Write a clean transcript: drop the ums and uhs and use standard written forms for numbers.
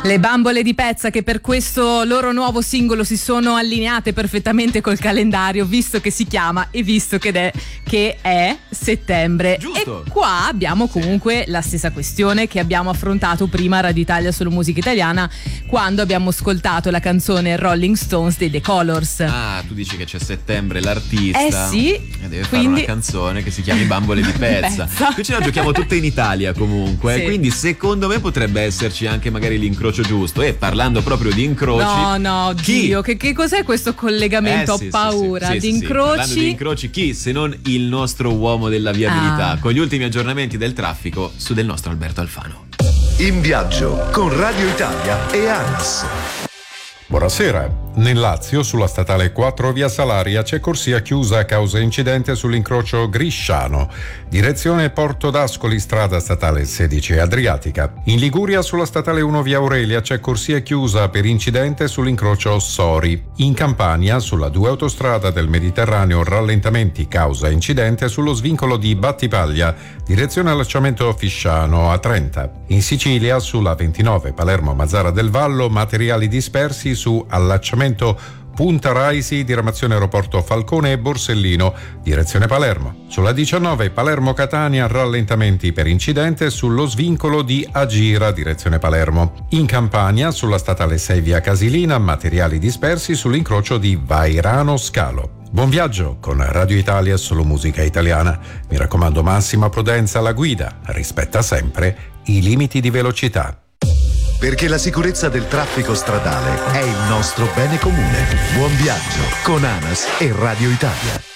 Le bambole di Pezza, che per questo loro nuovo singolo si sono allineate perfettamente col calendario, visto che si chiama e visto che è settembre. Giusto. E qua abbiamo comunque la stessa questione che abbiamo affrontato prima a Radio Italia Solo Musica Italiana, quando abbiamo ascoltato la canzone Rolling Stones dei The Colors. Ah, tu dici che c'è settembre l'artista sì, e deve fare una canzone che si chiami Bambole di Pezza. Qui ce la giochiamo tutte in Italia comunque, sì. Quindi secondo me potrebbe esserci anche magari l'incrocio giusto. E parlando proprio di incroci, no, Dio, che cos'è questo collegamento? Ho paura di incroci. Parlando di incroci, chi se non il nostro uomo della viabilità, con gli ultimi aggiornamenti del traffico su del nostro Alberto Alfano. In viaggio con Radio Italia e ANAS. Buonasera. Nel Lazio, sulla statale 4 via Salaria, c'è corsia chiusa a causa incidente sull'incrocio Grisciano, direzione Porto d'Ascoli, strada statale 16 Adriatica. In Liguria, sulla statale 1 via Aurelia, c'è corsia chiusa per incidente sull'incrocio Sori. In Campania, sulla 2 autostrada del Mediterraneo, rallentamenti causa incidente sullo svincolo di Battipaglia, direzione allacciamento Fisciano a 30. In Sicilia, sulla 29 Palermo-Mazzara del Vallo, materiali dispersi su allacciamento Punta Raisi, diramazione aeroporto Falcone e Borsellino, direzione Palermo. Sulla 19 Palermo-Catania, rallentamenti per incidente sullo svincolo di Agira, direzione Palermo. In Campania, sulla statale 6 via Casilina, materiali dispersi sull'incrocio di Vairano Scalo. Buon viaggio con Radio Italia Solo Musica Italiana. Mi raccomando, massima prudenza alla guida, rispetta sempre i limiti di velocità. Perché la sicurezza del traffico stradale è il nostro bene comune. Buon viaggio con ANAS e Radio Italia.